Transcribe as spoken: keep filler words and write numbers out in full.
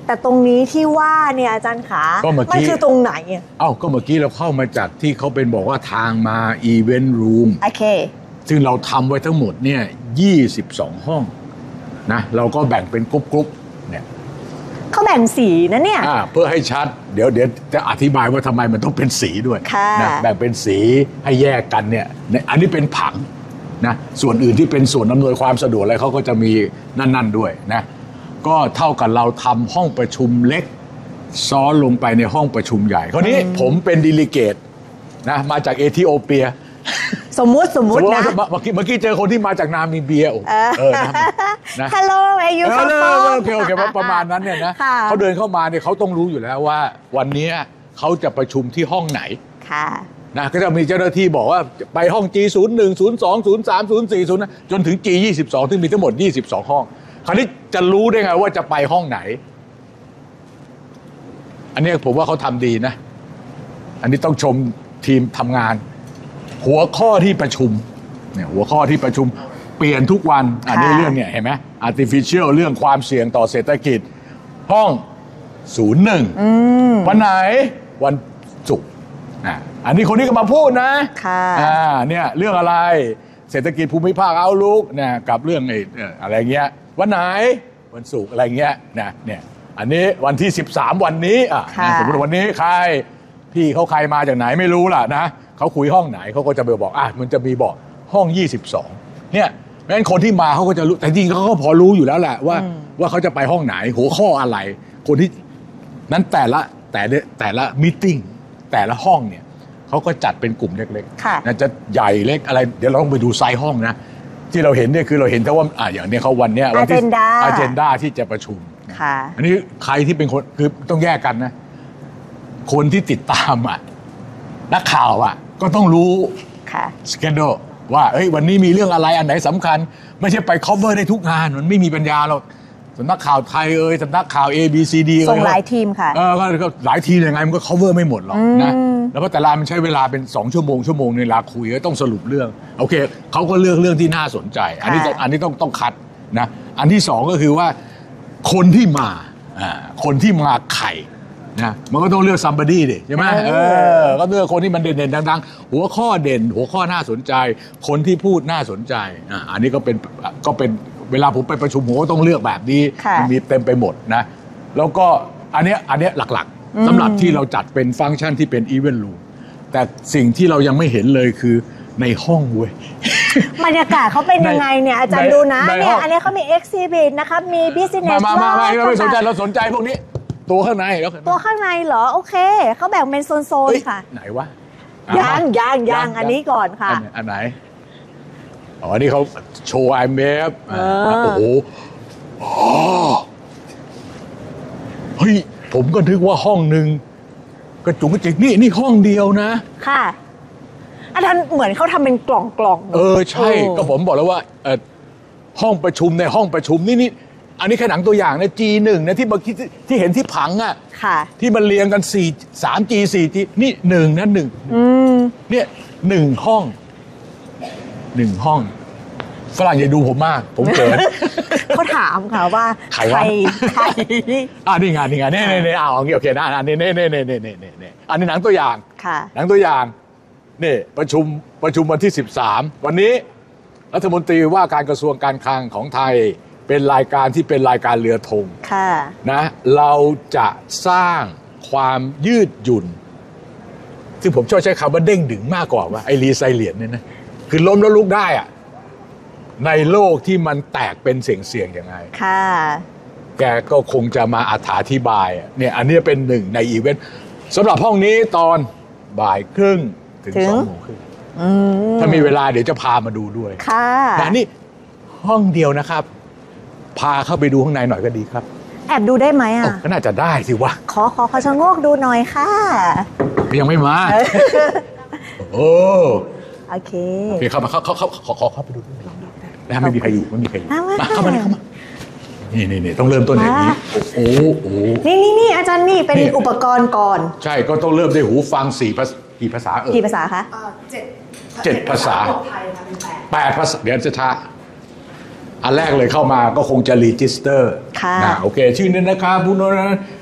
แต่ตรงนี้ที่ว่าเนี่ยอาจารย์ขามันคือตรงไหนเอ้าก็เมื่อกี้เราเข้ามาจากที่เขาเป็นบอกว่าทางมาอีเวนต์รูมโอเคซึ่งเราทำไว้ทั้งหมดเนี่ยยี่สิบสองห้องนะเราก็แบ่งเป็นกรุ๊ปๆเนี่ยเขาแบ่งสีนะเนี่ยเพื่อให้ชัดเดี๋ยวเดี๋ยวจะอธิบายว่าทำไมมันต้องเป็นสีด้วยนะแบ่งเป็นสีให้แยกกันเนี่ยอันนี้เป็นผังนะส่วนอื่นที่เป็นส่วนอำนวยความสะดวกอะไรเขาก็จะมีนั่นๆด้วยนะก็เท่ากับเราทำห้องประชุมเล็กซ้อนลงไปในห้องประชุมใหญ่คราวนี้ผมเป็นดีลิเกตนะมาจากเอธิโอเปียสมมุติสมมุตินะเมื่อกี้เมื่อกี้เจอคนที่มาจากนามิเบียเออนะ Hello where you come from โอเคโอเคประมาณนั้นเนี่ยนะเขาเดินเข้ามาเนี่ยเขาต้องรู้อยู่แล้วว่าวันนี้เขาจะประชุมที่ห้องไหนค่ะนะก็จะมีเจ้าหน้าที่บอกว่าไปห้อง จี ศูนย์ หนึ่ง ศูนย์ สอง ศูนย์ สาม ศูนย์ สี่ ศูนย์นะจนถึง จี ยี่สิบสอง ที่มีทั้งหมดยี่สิบสองห้องคราวนี้จะรู้ได้ไงว่าจะไปห้องไหนอันนี้ผมว่าเขาทำดีนะอันนี้ต้องชมทีมทำงานหัวข้อที่ประชุมเนี่ยหัวข้อที่ประชุมเปลี่ยนทุกวันอันนี้เรื่องเนี่ยเห็นไหม artificial เรื่องความเสี่ยงต่อเศรษฐกิจห้องศูนย์หนึ่งวันไหนวันศุกร์อ่ะอันนี้คนนี้ก็มาพูดนะค่ะอ่าเนี่ยเรื่องอะไรเศรษฐกิจภูมิภาคเอาลุกเนี่ยกับเรื่องไอ้อะไรเงี้ยวันไหนวันศุกร์อะไรเงี้ยนะเนี่ยอันนี้วันที่สิบสามวันนี้อ่ะสมมติวันนี้ใครพี่เขาใครมาจากไหนไม่รู้ล่ะนะเขาคุยห้องไหนเขาก็จะไปบอกอ่ะมันจะมีบอกห้องยี่สิบสองเนี่ยแม้นคนที่มาเขาก็จะรู้แต่จริงเขาก็พอรู้อยู่แล้วแหละว่าว่าเขาจะไปห้องไหนหัวข้ออะไรคนที่นั้นแต่ละแต่แต่ละมีตติ้งแต่ละห้องเนี่ยเขาก็จัดเป็นกลุ่มเล็กๆนะจะใหญ่เล็กอะไรเดี๋ยวเราต้องไปดูไซส์ห้องนะที่เราเห็นเนี่ยคือเราเห็นแต่ว่าอ่ะอย่างนี้เขาวันเนี้ยวันที่อาเจนดาที่จะประชุมอันนี้ใครที่เป็นคนคือต้องแยกกันนะคนที่ติดตามอ่ะนักข่าวอ่ะก็ต้องรู้สเกดูว่าเอ้ยวันนี้มีเรื่องอะไรอันไหนสำคัญไม่ใช่ไป cover ได้ทุกงานมันไม่มีปัญญาหรอกสำนักข่าวไทยเอ่ยสำนักข่าว A B C D ส่งหลายทีมค่ะเออก็หลายทีมยังไงมันก็ cover ไม่หมดหรอกนะแล้วก็แต่ละมันใช้เวลาเป็นสองชั่วโมงชั่วโมงในเวลาคุยก็ต้องสรุปเรื่องโอเคเขาก็เลือกเรื่องที่น่าสนใจอันนี้อันนี้ต้องต้องคัดนะอันที่สองก็คือว่าคนที่มาอ่าคนที่มาไข่นะมันก็ต้องเลือก somebody ดิใช่ไหมเออก็เลือกคนที่มันเด่นๆดังๆหัวข้อเด่นหัวข้อน่าสนใจคนที่พูดน่าสนใจอ่าอันนี้ก็เป็นก็เป็นเวลาผมไปประชุมผมก็ต้องเลือกแบบนี้มันมีเต็มไปหมดนะแล้วก็อันเนี้ยอันเนี้ยหลักๆสำหรับที่เราจัดเป็นฟังก์ชันที่เป็น event room แต่สิ่งที่เรายังไม่เห็นเลยคือในห้องเว้ยบรรยากาศเขาเป็นยังไงเนี่ยอาจารย์ดูนะเนี่ยอันนี้เขามี exhibit นะครับมี business มามาเราไม่สนใจเราสนใจพวกนี้ตัวข้างในแล้วตัวข้างในเหรอโอเคเขาแบ่งเป็นโซนๆค่ะไหนวะยางยางยางอันนี้ก่อนค่ะอันไหนอ๋อนี่เขาโชว์ ไอ เอ็ม เอฟ โอ้โหเฮ้ยผมก็นึกว่าห้องหนึ่งกระจุกกระจิกนี่นี่ห้องเดียวนะค่ะอาจารย์เหมือนเขาทำเป็นกล่องกล่องเออใช่ก็ผมบอกแล้วว่าเออห้องประชุมในห้องประชุมนี่นี่อันนี้แค่หนังตัวอย่างนะ จี หนึ่ง นะที่เมื่อกี้ที่เห็นที่ผังอ่ะที่มันเรียงกันสี่ สาม จี สี่ จีนี่หนึ่งนะหนึ่งเนี่ยหนึ่งห้องหนึ่งห้องฝรั่งอย่าดูผมมากผมเกินเขาถามค่ะว่าใครใครอ่านี่ไงนี่ไงนี่นี่เอาโอเคโอเคนะอันนี้นี่นี่นี่นี่นี่นี่อันนี้หนังตัวอย่างหนังตัวอย่างนี่ประชุมประชุมวันที่สิบสามวันนี้รัฐมนตรีว่าการกระทรวงการคลังของไทยเป็นรายการที่เป็นรายการเรือธงนะเราจะสร้างความยืดหยุ่นซึ่งผมชอบใช้คำว่าเด้งดึงมากกว่าว่าไอ้รีไซเลียนเนี่ยนะคือล้มแล้วลุกได้อะในโลกที่มันแตกเป็นเสี่ยงๆอย่างไรค่ะแกก็คงจะมาอธิบายเนี่ยอันนี้เป็นหนึ่งในอีเวนต์สำหรับห้องนี้ตอนบ่ายครึ่งถึงสองโมงครึ่งถ้ามีเวลาเดี๋ยวจะพามาดูด้วยค่ะแต่นี่ห้องเดียวนะครับพาเข้าไปดูข้างในหน่อยก็ดีครับแอบดูได้ไหมอ่ะก็น่าจะได้สิวะขอขอขอชะโงกดูหน่อยค่ะยังไม่มาโอ้โอเคโอเคเข้ามาเข้าเข้าเข้าขอขอเข้าไปดูนะไม่มีใครอยู่ไม่มีใครอยู่มาเข้ามาเลยเข้ามานี่นี่นี่ต้องเริ่มต้นอย่างนี้โอ้โหนี่นี่นี่อาจารย์นี่เป็นอุปกรณ์ก่อนใช่ก็ต้องเริ่มด้วยหูฟังสี่ภาษากี่ภาษาเออกี่ภาษาคะเจ็ดเจ็ดภาษาแปดภาษาเดี๋ยวจะช้าอันแรกเลยเข้ามาก็คงจะรีจิสเตอร์ค่ะนะโอเคชื่อนี้นะคะผู้โน้น